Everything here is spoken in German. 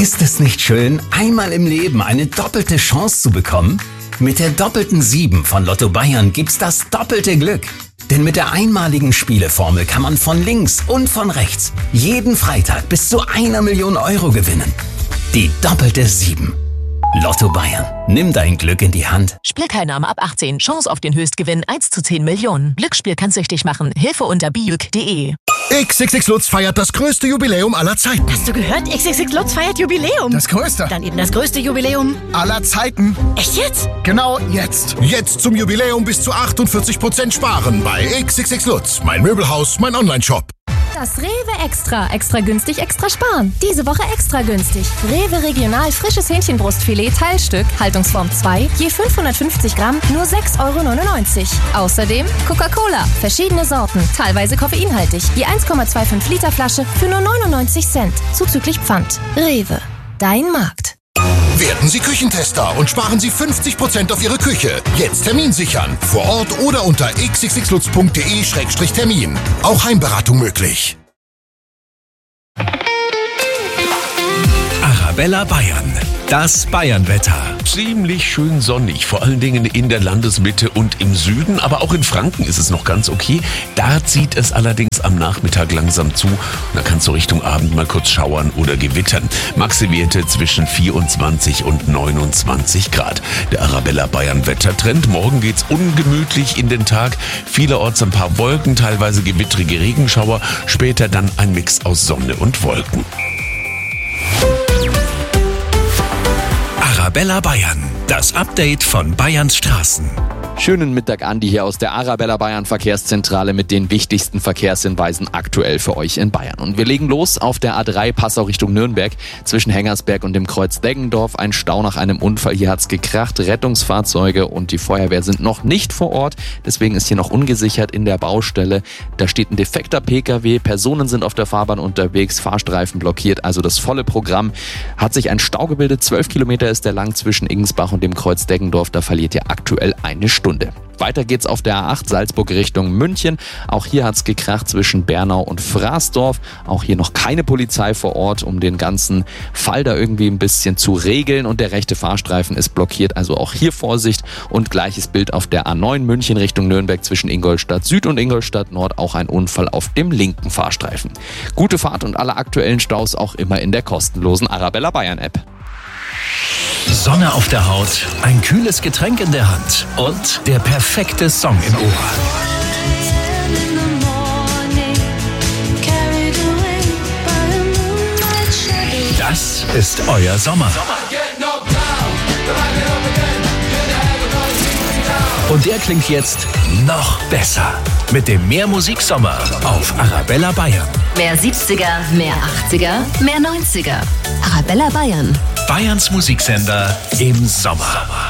Ist es nicht schön, einmal im Leben eine doppelte Chance zu bekommen? Mit der doppelten 7 von Lotto Bayern gibt's das doppelte Glück. Denn mit der einmaligen Spieleformel kann man von links und von rechts jeden Freitag bis zu 1 Million Euro gewinnen. Die doppelte 7. Lotto Bayern. Nimm dein Glück in die Hand. Spielteilnahme ab 18. Chance auf den Höchstgewinn 1 zu 10 Millionen. Glücksspiel kann süchtig machen. Hilfe unter biüg.de. XXX Lutz feiert das größte Jubiläum aller Zeiten. Hast du gehört? XXX Lutz feiert Jubiläum. Das größte. Dann eben das größte Jubiläum Aller Zeiten. Echt jetzt? Genau jetzt. Jetzt zum Jubiläum bis zu 48% sparen bei XXX Lutz. Mein Möbelhaus, mein Onlineshop. Das Rewe Extra. Extra günstig, extra sparen. Diese Woche extra günstig. Rewe Regional frisches Hähnchenbrustfilet Teilstück, Haltungsform 2, je 550 Gramm, nur 6,99 Euro. Außerdem Coca-Cola, verschiedene Sorten, teilweise koffeinhaltig, je 1,25 Liter Flasche für nur 99 Cent, zuzüglich Pfand. Rewe, dein Markt. Werden Sie Küchentester und sparen Sie 50% auf Ihre Küche. Jetzt Termin sichern. Vor Ort oder unter xxxlutz.de/termin. Auch Heimberatung möglich. Arabella Bayern. Das Bayernwetter. Ziemlich schön sonnig, vor allen Dingen in der Landesmitte und im Süden, aber auch in Franken ist es noch ganz okay. Da zieht es allerdings am Nachmittag langsam zu. Da kann es so Richtung Abend mal kurz schauern oder gewittern. Maxi-Werte zwischen 24 und 29 Grad. Der Arabella Bayern Wettertrend. Morgen geht's ungemütlich in den Tag. Vielerorts ein paar Wolken, teilweise gewittrige Regenschauer. Später dann ein Mix aus Sonne und Wolken. Arabella Bayern. Das Update von Bayerns Straßen. Schönen Mittag, Andi hier aus der Arabella Bayern Verkehrszentrale mit den wichtigsten Verkehrshinweisen aktuell für euch in Bayern. Und wir legen los auf der A3 Passau Richtung Nürnberg. Zwischen Hengersberg und dem Kreuz Deggendorf ein Stau nach einem Unfall. Hier hat's gekracht. Rettungsfahrzeuge und die Feuerwehr sind noch nicht vor Ort. Deswegen ist hier noch ungesichert in der Baustelle. Da steht ein defekter PKW. Personen sind auf der Fahrbahn unterwegs. Fahrstreifen blockiert. Also das volle Programm. Hat sich ein Stau gebildet. 12 Kilometer ist der lang zwischen Ingensbach und dem Kreuz Deggendorf. Da verliert ihr aktuell eine Stunde. Weiter geht's auf der A8 Salzburg Richtung München. Auch hier hat's gekracht zwischen Bernau und Fraßdorf. Auch hier noch keine Polizei vor Ort, um den ganzen Fall da irgendwie ein bisschen zu regeln. Und der rechte Fahrstreifen ist blockiert, also auch hier Vorsicht. Und gleiches Bild auf der A9 München Richtung Nürnberg zwischen Ingolstadt Süd und Ingolstadt Nord. Auch ein Unfall auf dem linken Fahrstreifen. Gute Fahrt und alle aktuellen Staus auch immer in der kostenlosen Arabella Bayern App. Sonne auf der Haut, ein kühles Getränk in der Hand und der perfekte Song im Ohr. Das ist euer Sommer. Und der klingt jetzt noch besser. Mit dem Mehr Musiksommer auf Arabella Bayern. Mehr 70er, mehr 80er, mehr 90er. Arabella Bayern. Bayerns Musiksender im Sommer.